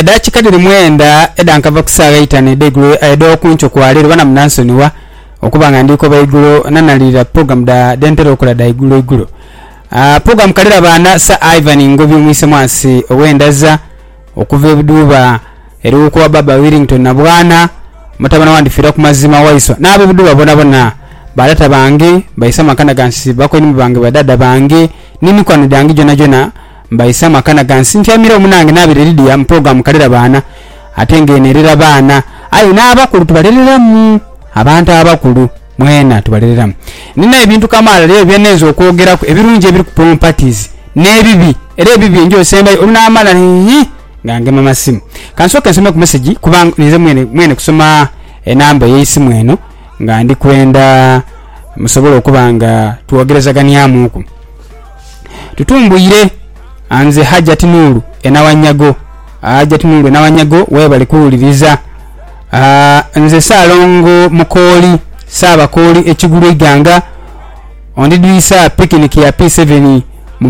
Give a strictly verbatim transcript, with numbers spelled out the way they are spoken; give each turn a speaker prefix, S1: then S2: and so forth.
S1: edachi kadiri mwenda edankava kusaga itane degro edo kuncho kwalero bana mnansoniwa okubanga ndiko baigulo nanalira program da dentero okula da igulo igulo uh, program kalira bana sa Ivan Ngobi mwise mwasi owendaza okuva ebiduba eri okuwa baba Willington na bwana mutabana wandifira ku mazima waiso nabo ebiduba bona bona balata bange bayisa makana gansi bako ni bange badada bange nini kwano dangi jona jona bayisa makana gansi ntyamira omunange nabiridi ya program kalira bana atenge nerera bana ayi nabakulu tubalirira mu abantu abakulu mwena tubalirira nina ebintu kamala leo byenezo okwogera ku ebirunje ebiri ku prom parties nebibi era ebibi njo semba olunamala ni ngange mama simu kansoka nsome ku message kubanga nize mwene mwene kusoma enamba y'isimu eno nga ndi kwenda musobola okubanga tuogerezaganya muku tutumbuyire anze Hajati Nuru enawanyago Hajati Nuru enawanyago webale kuwuliriza uh, nze Salongo Mukoli Saba Koli ekigulu iganga ondidisa picnic ya P seven